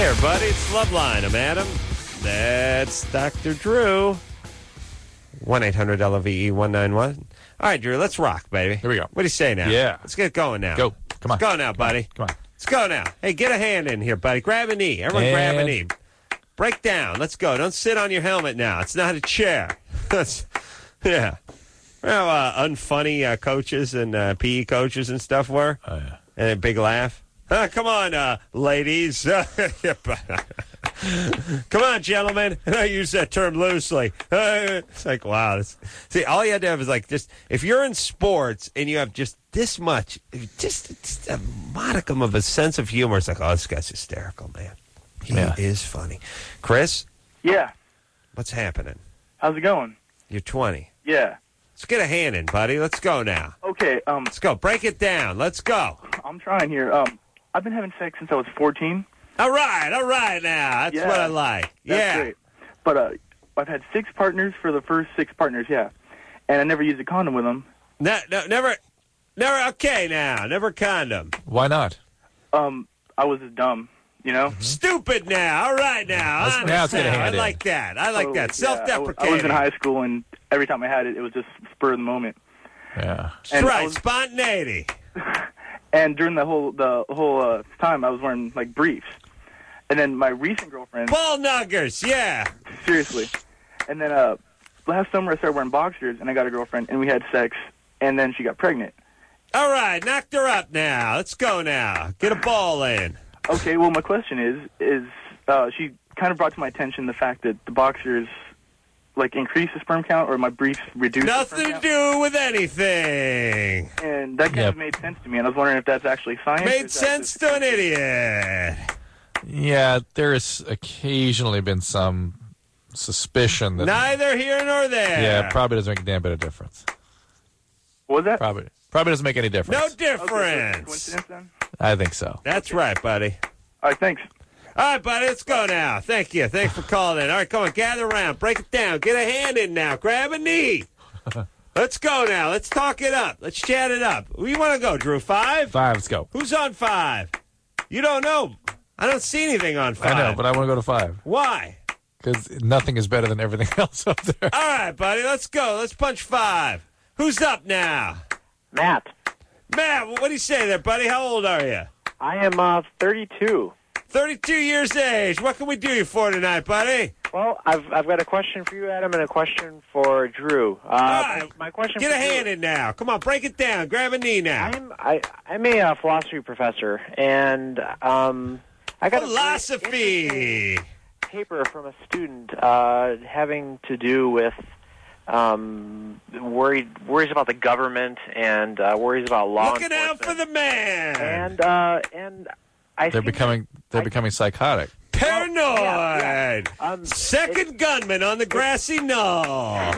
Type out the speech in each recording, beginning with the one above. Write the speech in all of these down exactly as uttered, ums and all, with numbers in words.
Hey, everybody, it's Loveline. I'm Adam. That's Doctor Drew. one eight hundred L O V E one nine one. All right, Drew, let's rock, baby. Here we go. What do you say now? Yeah. Let's get going now. Go. Come on. Let's go now, buddy. Come on. Let's go now. Hey, get a hand in here, buddy. Grab a knee. Everyone grab a And- knee. Break down. Let's go. Don't sit on your helmet now. It's not a chair. That's, yeah. You know how uh, unfunny uh, coaches and uh, P E coaches and stuff were? Oh, yeah. And a big laugh. Uh, come on, uh, ladies. Come on, gentlemen. And I use that term loosely. Uh, it's like, wow. This, see, all you had to have is like just, if you're in sports and you have just this much, just, just a modicum of a sense of humor, it's like, oh, this guy's hysterical, man. He Yeah. is funny. Chris, Yeah. what's happening? How's it going? You're twenty. Yeah. Let's get a hand in, buddy. Let's go now. Okay, um, Let's go. Break it down. Let's go. I'm trying here. Um, I've been having sex since I was fourteen. All right. All right now. That's Yeah. what I like. That's yeah. great. But uh, I've had six partners for the first six partners, yeah. And I never used a condom with them. No, no, never, never, okay now. Never condom. Why not? Um, I was just dumb, you know? Stupid now. All right now. Let's- Honest now it's gonna now. I hand in. like that. I like So, that. yeah, I was- Self-deprecating. I was in high school, and every time I had it, it was just spur of the moment. Yeah. That's and I right. was- Spontaneity. And during the whole the whole uh, time, I was wearing, like, briefs. And then my recent girlfriend... Ball nuggers. Yeah. Seriously. And then uh, last summer, I started wearing boxers, and I got a girlfriend, and we had sex, and then she got pregnant. All right. Knocked her up now. Let's go now. Get a ball in. Okay, well, my question is, is uh, she kind of brought to my attention the fact that the boxers, like, increase the sperm count, or my briefs reduce the Nothing sperm to count. do with anything. And that kind Yep. of made sense to me, and I was wondering if that's actually science. or Made is that sense just- to an idiot. Yeah, there's occasionally been some suspicion that... Neither here nor there. Yeah, probably doesn't make a damn bit of difference. What was that? Probably probably doesn't make any difference. No Okay, so it's a difference. coincidence then? I think so. That's right, buddy. All right, thanks. All right, buddy, let's go now. Thank you. Thanks for calling in. All right, come on, gather around. Break it down. Get a hand in now. Grab a knee. Let's go now. Let's talk it up. Let's chat it up. Who you want to go, Drew? Five? Five, let's go. Who's on five? You don't know. I don't see anything on five. I know, but I want to go to five. Why? Because nothing is better than everything else up there. All right, buddy, let's go. Let's punch five. Who's up now? Matt, Matt, what do you say there, buddy? How old are you? I am uh, thirty-two. thirty-two years of age. What can we do you for tonight, buddy? Well, I've I've got a question for you, Adam, and a question for Drew. Uh, All right. my, my question. Get for a hand you, in now. Come on, break it down. Grab a knee now. I'm I I'm a uh, philosophy professor, and um, I got a very interesting Philosophy. paper from a student uh, having to do with um, worried worries about the government and uh, worries about law Looking out for enforcement. the man. and uh, and I They're seem to- becoming they're I- becoming psychotic. Paranoid. yeah, yeah. Um, Second gunman on the grassy knoll.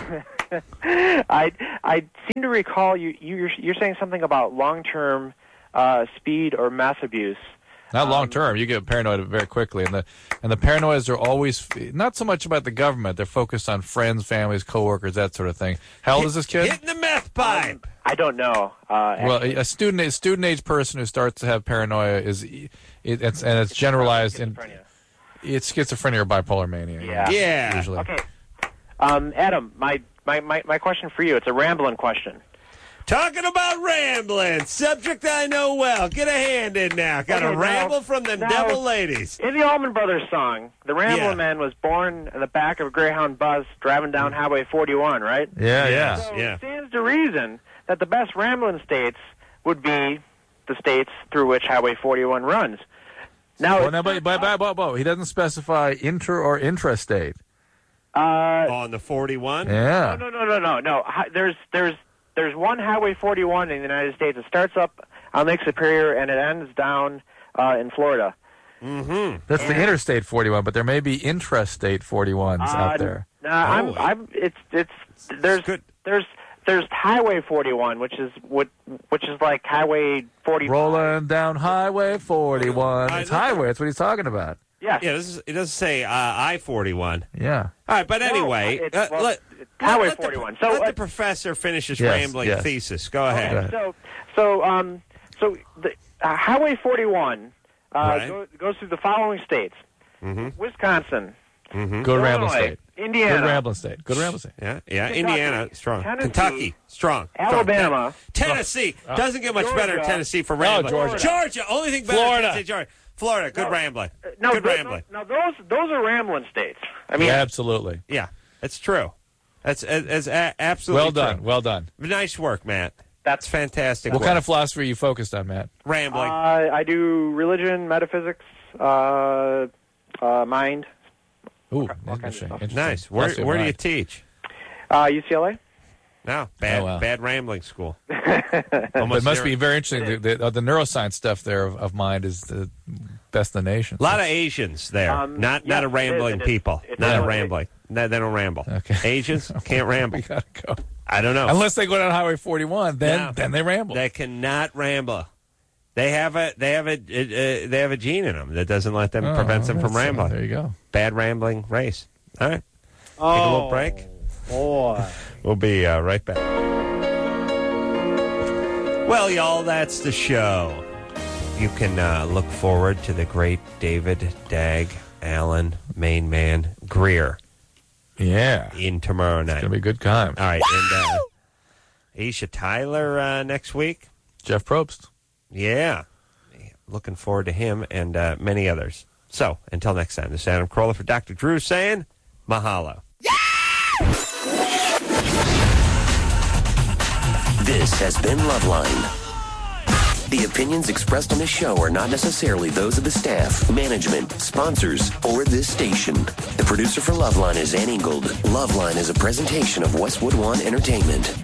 I I seem to recall you you're, you're saying something about long term uh, speed or mass abuse. Not long term. You get paranoid very quickly, and the and the paranoias are always not so much about the government. They're focused on friends, families, coworkers, that sort of thing. How old is this kid? Hitting the meth pipe. I don't know. Uh, Well, actually, a a student a student age person who starts to have paranoia is it, it's and it's generalized in schizophrenia. it's schizophrenia or bipolar mania. Yeah. Yeah. usually. Okay. Um, Adam, my, my, my, my question for you, it's a rambling question. Talking about rambling. Subject I know well. Get a hand in now. Got Okay, a now- ramble from the now- devil ladies. In the Allman Brothers song, the Ramblin' Yeah. Man was born in the back of a Greyhound bus driving down Highway forty-one, right? Yeah, Yes. yeah. So Yeah. it stands to reason that the best rambling states would be the states through which Highway forty-one runs. Now, Well, it's now, but, but, but, but, but he doesn't specify inter or intrastate. uh, On the forty-one. Yeah. no, no, no, no, no. Hi- There's, there's, there's one Highway forty-one in the United States. It starts up on Lake Superior and it ends down uh, in Florida. Mm-hmm. That's the interstate forty-one, but there may be intrastate forty-ones Uh, out there. No, I'm, Oh. I'm. It's, it's. There's, good. there's, there's Highway forty-one, which is what, which is like Highway forty. Rolling down Highway forty-one. I It's know. highway. That's what he's talking about. Yes. Yeah, this is, it doesn't say uh, I forty-one. Yeah. All right, but No, anyway, it's- uh, well, let, it's Highway let the- forty-one. So, let uh, the professor finish his Yes, rambling yes. thesis. Go Okay, ahead. Okay. So, so, um, so the uh, Highway forty-one uh, Right. go, goes through the following states: Wisconsin, Go to Ramblin' Illinois, State. Indiana, Go to Ramblin' State. Go to Ramblin' State. Yeah, yeah. Kentucky, Indiana, strong. Tennessee, Kentucky, strong. strong. Alabama. Ten- Tennessee. Doesn't get much better in Georgia. Tennessee for rambling. Georgia. Georgia. Only thing better Florida. than Tennessee, Georgia. Florida. Good No. rambling. No, Good th- rambling. No, no, those those are rambling states. I mean, Yeah, absolutely. Yeah, that's true. That's, that's a- absolutely Well done. true. Well done. Nice work, Matt. That's fantastic. What work. kind of philosophy are you focused on, Matt? rambling? Uh, I do religion, metaphysics, uh, uh, mind. Ooh, kinds of interesting. stuff. interesting. Nice. Where, Philosophy of where do you mind. teach? Uh, U C L A. No, bad, Oh, wow. bad rambling school. But Almost it must zero. be very interesting. The, the, uh, the neuroscience stuff there of, of mind is the best in the nation. A lot of Asians there. Um, not yeah, not a it is, rambling it is. people. It's not a not- rambling. No, they don't ramble. Okay. Asians can't ramble. We gotta go. I don't know. Unless they go down Highway forty-one, then No. then they ramble. They cannot ramble. They have a they have a uh, they have a gene in them that doesn't let them Oh, prevents them from that's- rambling. There you go. Bad rambling race. All right. Take a Oh, little break. boy. We'll be uh, right back. Well, y'all, that's the show. You can uh, look forward to the great David Dag Allen, main man Greer Yeah, in tomorrow night. gonna be a good time. All right, and uh, Aisha Tyler uh, next week. Jeff Probst. Yeah, looking forward to him and uh, many others. So, until next time, this is Adam Carolla for Doctor Drew saying mahalo. This has been Loveline. The opinions expressed on this show are not necessarily those of the staff, management, sponsors, or this station. The producer for Loveline is Ann Ingold. Loveline is a presentation of Westwood One Entertainment.